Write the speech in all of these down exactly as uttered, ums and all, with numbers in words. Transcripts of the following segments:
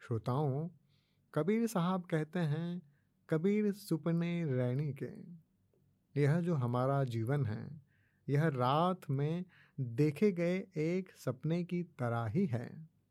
श्रोताओं, कबीर साहब कहते हैं, कबीर सुपने रैनी के। यह जो हमारा जीवन है, यह रात में देखे गए एक सपने की तरह ही है।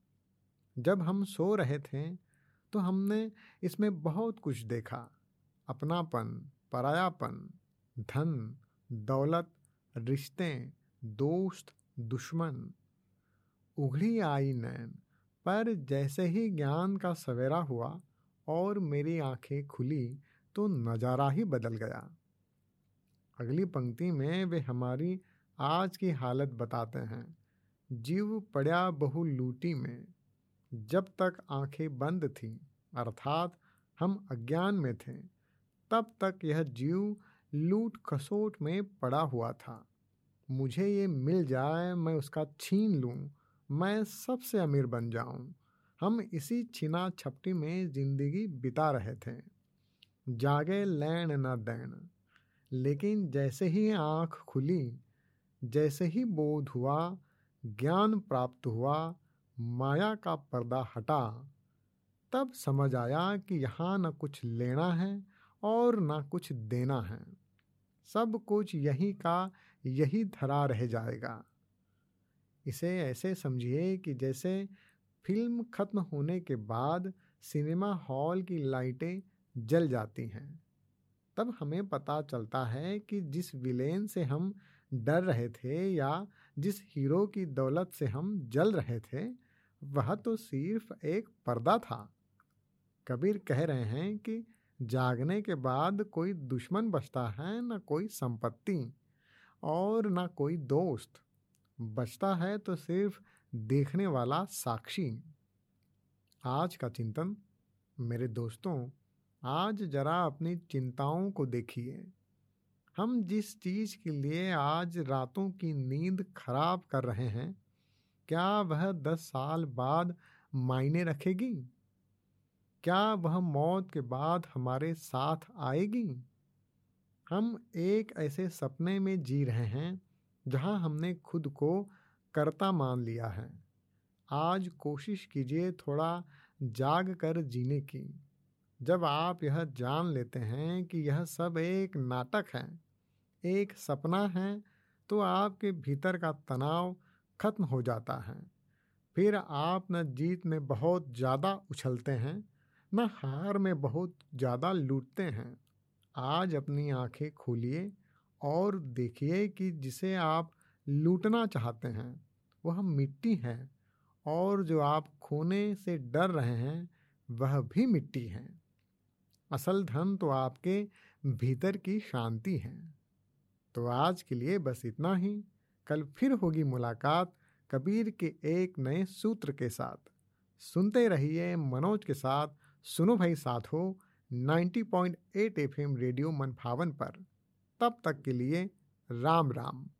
जब हम सो रहे थे तो हमने इसमें बहुत कुछ देखा। अपनापन, परायापन, धन, दौलत, रिश्ते, दोस्त, दुश्मन। उघड़ी आई नैन, पर जैसे ही ज्ञान का सवेरा हुआ और मेरी आंखें खुली तो नज़ारा ही बदल गया। अगली पंक्ति में वे हमारी आज की हालत बताते हैं। जीव पड़ा बहु लूटी में, जब तक आंखें बंद थीं, अर्थात हम अज्ञान में थे, तब तक यह जीव लूट खसोट में पड़ा हुआ था। मुझे ये मिल जाए, मैं उसका छीन लूं, मैं सबसे अमीर बन जाऊं। हम इसी छिना छपटी में जिंदगी बिता रहे थे, जागे लैन न दैन। लेकिन जैसे ही आँख खुली, जैसे ही बोध हुआ, ज्ञान प्राप्त हुआ, माया का पर्दा हटा, तब समझ आया कि यहाँ न कुछ लेना है और न कुछ देना है। सब कुछ यही का यही धरा रह जाएगा। इसे ऐसे समझिए कि जैसे फिल्म खत्म होने के बाद सिनेमा हॉल की लाइटें जल जाती हैं। तब हमें पता चलता है कि जिस विलेन से हम डर रहे थे या जिस हीरो की दौलत से हम जल रहे थे, वह तो सिर्फ एक पर्दा था। कबीर कह रहे हैं कि जागने के बाद कोई दुश्मन बचता है, न कोई संपत्ति और न कोई दोस्त। बचता है तो सिर्फ देखने वाला साक्षी। आज का चिंतन। मेरे दोस्तों, आज जरा अपनी चिंताओं को देखिए। हम जिस चीज के लिए आज रातों की नींद खराब कर रहे हैं, क्या वह दस साल बाद मायने रखेगी? क्या वह मौत के बाद हमारे साथ आएगी? हम एक ऐसे सपने में जी रहे हैं जहां हमने खुद को कर्ता मान लिया है। आज कोशिश कीजिए थोड़ा जाग कर जीने की। जब आप यह जान लेते हैं कि यह सब एक नाटक है, एक सपना है, तो आपके भीतर का तनाव खत्म हो जाता है। फिर आप न जीत में बहुत ज़्यादा उछलते हैं, न हार में बहुत ज़्यादा लूटते हैं। आज अपनी आंखें खोलिए और देखिए कि जिसे आप लूटना चाहते हैं वह मिट्टी है, और जो आप खोने से डर रहे हैं वह भी मिट्टी है। असल धन तो आपके भीतर की शांति है। तो आज के लिए बस इतना ही। कल फिर होगी मुलाकात कबीर के एक नए सूत्र के साथ। सुनते रहिए मनोज के साथ सुनो भाई साथ हो नब्बे पॉइंट आठ एफ एम रेडियो मनभावन पर। तब तक के लिए राम राम।